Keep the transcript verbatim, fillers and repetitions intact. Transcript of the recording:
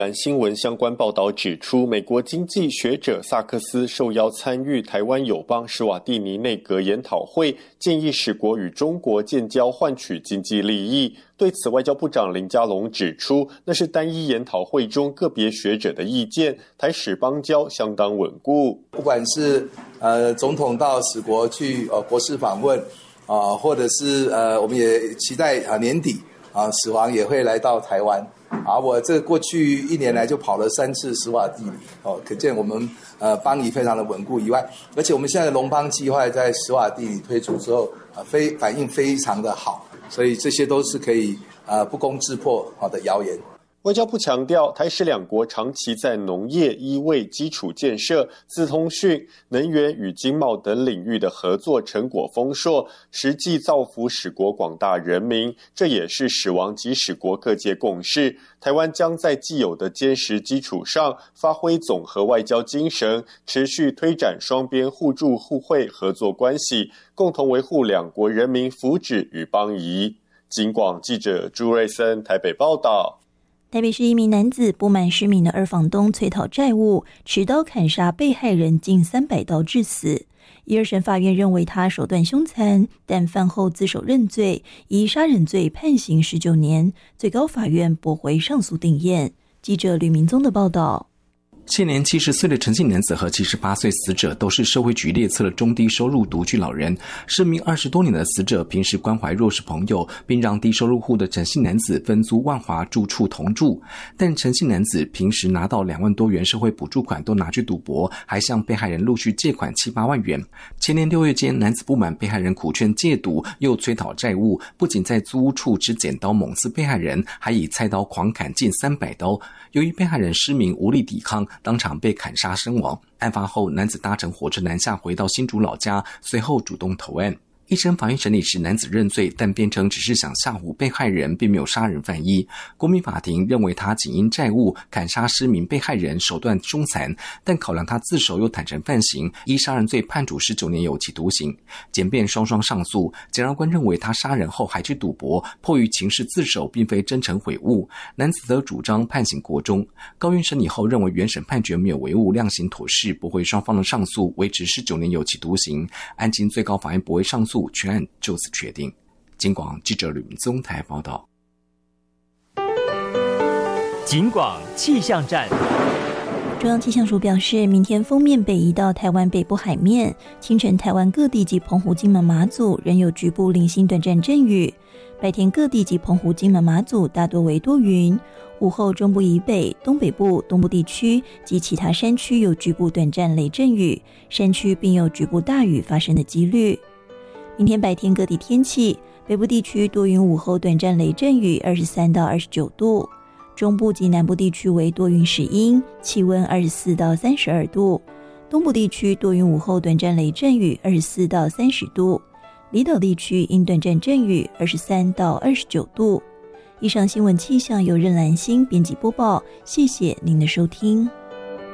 新闻相关报道指出，美国经济学者萨克斯受邀参与台湾友邦史瓦蒂尼内阁研讨会，建议使国与中国建交换取经济利益。对此，外交部长林佳龙指出，那是单一研讨会中个别学者的意见，台史邦交相当稳固。 不管是呃总统到史国去呃国事访问啊、呃，或者是呃我们也期待啊、呃、年底啊、呃、史王也会来到台湾。啊，我这过去一年来就跑了三次史瓦蒂尼，哦，可见我们呃邦谊非常的稳固以外，而且我们现在的龙邦计划在史瓦蒂尼推出之后，啊，非反应非常的好，所以这些都是可以呃不攻自破好的谣言。 外交部强调，台史两国长期在农业、医卫、基础建设、资通讯、能源与经贸等领域的合作成果丰硕，实际造福史国广大人民，这也是史王及史国各界共识。台湾将在既有的坚实基础上，发挥总和外交精神，持续推展双边互助互惠合作关系，共同维护两国人民福祉与邦谊。警广记者朱瑞森台北报道。 台北市一名男子不满失明的二房东催讨债务，持刀砍杀被害人近三百刀致死。一二审法院认为他手段凶残，但饭后自首认罪，以杀人罪判刑十九年。最高法院驳回上诉定验。记者吕明宗的报道。 现年七十岁的陈姓男子和七十八岁死者都是社会局列册的中低收入独居老人。失明二十多年的死者平时关怀弱势朋友，并让低收入户的陈姓男子分租万华住处同住。但陈姓男子平时拿到两万多元社会补助款都拿去赌博，还向被害人陆续借款七八万元。前年六月间，男子不满被害人苦劝戒赌，又催讨债务，不仅在租屋处持剪刀猛刺被害人，还以菜刀狂砍近三百刀。由于被害人失明无力抵抗，当场被砍杀身亡。案发后，男子搭乘火车南下回到新竹老家，随后主动投案。一审法院审理时，男子认罪，但辩称只是想吓唬被害人，并没有杀人犯意。国民法庭认为他仅因债务砍杀失明被害人，手段凶残，但考量他自首又坦诚犯行，依杀人罪判处十九年有期徒刑。检辩双双上诉，检察官认为他杀人后还去赌博，迫于情势自首，并非真诚悔悟。男子则主张判刑国中。高院审理后认为原审判决没有违误，量刑妥适，驳回双方的上诉，维持十九年有期徒刑。案经最高法院驳回上诉，全案就此确定。警广记者吕明宗台报道。 警广气象站。 中央气象署表示，明天锋面北移到台湾北部海面，清晨台湾各地及澎湖、金门、马祖仍有局部零星短暂阵雨，白天各地及澎湖、金门、马祖大多为多云，午后中部以北、东北部、东部地区及其他山区有局部短暂雷阵雨，山区并有局部大雨发生的几率。明天白天各地天气，北部地区多云，午后短暂雷阵雨，二十三到二十九度；中部及南部地区为多云时阴，气温二十四到三十二度；东部地区多云，午后短暂雷阵雨，二十四到三十度；离岛地区因短暂阵雨，二十三到二十九度。以上新闻气象由任兰心编辑播报，谢谢您的收听。